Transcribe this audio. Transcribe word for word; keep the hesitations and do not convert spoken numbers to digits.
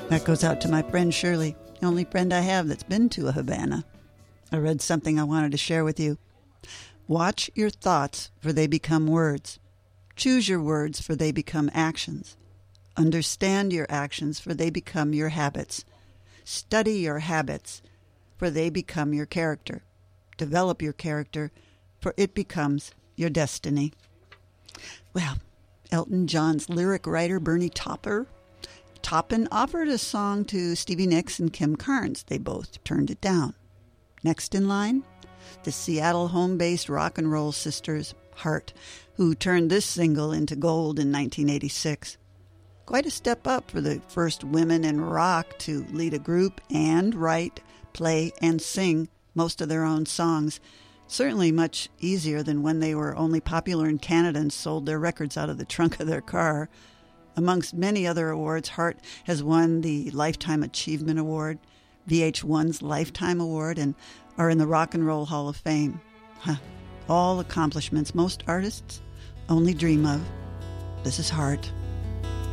That goes out to my friend Shirley, the only friend I have that's been to a Havana. I read something I wanted to share with you. Watch your thoughts, for they become words. Choose your words, for they become actions. Understand your actions, for they become your habits. Study your habits, for they become your character. Develop your character, for it becomes your destiny. Well, Elton John's lyric writer Bernie Taupin Taupin offered a song to Stevie Nicks and Kim Carnes. They both turned it down. Next in line, the Seattle home-based rock and roll sisters, Heart, who turned this single into gold in nineteen eighty-six. Quite a step up for the first women in rock to lead a group and write, play, and sing most of their own songs. Certainly much easier than when they were only popular in Canada and sold their records out of the trunk of their car. Amongst many other awards, Heart has won the Lifetime Achievement Award, V H one's Lifetime Award, and are in the Rock and Roll Hall of Fame. Huh. All accomplishments most artists only dream of. This is Heart.